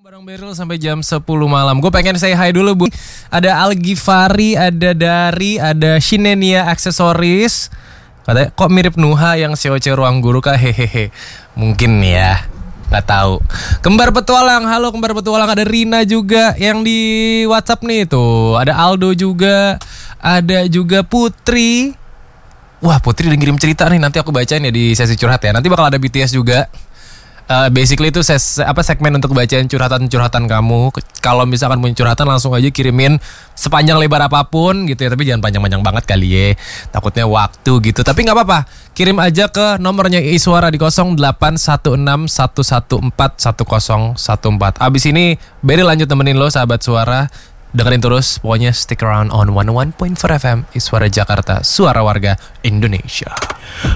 Bareng Beril sampai jam 10 malam. Gue pengen say hi dulu, Bu. Ada Algifari, ada Dari, ada Shinenia Aksesoris. Katanya kok mirip Nuha yang COC Ruang Guru kah? Hehehe. Mungkin ya. Gak tahu. Kembar Petualang, halo Kembar Petualang. Ada Rina juga yang di WhatsApp nih tuh. Ada Aldo juga. Ada juga Putri. Wah, Putri udah ngirim cerita nih. Nanti aku bacain ya di sesi curhat ya. Nanti bakal ada BTS juga. Basically itu segmen untuk bacain curhatan-curhatan kamu. Kalau misalkan punya curhatan langsung aja kirimin sepanjang lebar apapun gitu ya. Tapi jangan panjang-panjang banget kali ya. Takutnya waktu gitu. Tapi gak apa-apa. Kirim aja ke nomornya Iswara di 08161141041014. Abis ini Berry lanjut temenin lo sahabat suara. Dengerin terus. Pokoknya stick around on 101.4 FM Iswara Jakarta. Suara warga Indonesia.